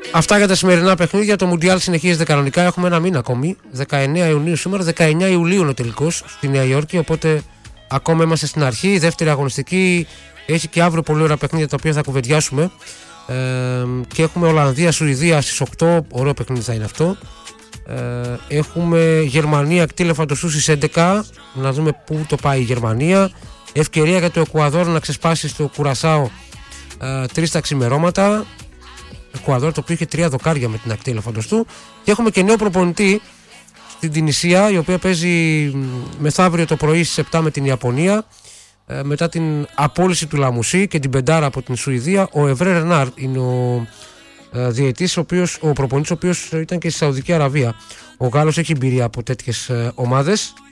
Αυτά για τα σημερινά παιχνίδια. Το Μουντιάλ συνεχίζεται κανονικά. Έχουμε ένα μήνα ακόμη. 19 Ιουνίου σήμερα. 19 Ιουλίου είναι ο τελικός στη Νέα Υόρκη. Οπότε ακόμα είμαστε στην αρχή. Η δεύτερη αγωνιστική έχει και αύριο πολύ ωραία παιχνίδια τα οποία θα κουβεντιάσουμε. Και έχουμε Ολλανδία-Σουηδία στις 8. Ωραίο παιχνίδι θα είναι αυτό. Έχουμε Γερμανία-Κτήλεφαντοσού στις 11. Να δούμε πού το πάει η Γερμανία. Ευκαιρία για το Εκουαδόρ να ξεσπάσει στο Κουρασάο 3 τα ξημερώματα. Εκουαδόρ το οποίο είχε 3 δοκάρια με την Ακτήλεφαντοστού. Και έχουμε και νέο προπονητή στην Τινησία, η οποία παίζει μεθαύριο το πρωί στις 7 με την Ιαπωνία. Μετά την απόλυση του Λαμουσί και την πεντάρα από την Σουηδία, ο Ευρέ Ρενάρ είναι ο διαιτής, ο προπονητής ο οποίος ήταν και στη Σαουδική Αραβία. Ο Γάλλος έχει εμπειρία από τέτοιες ομάδες.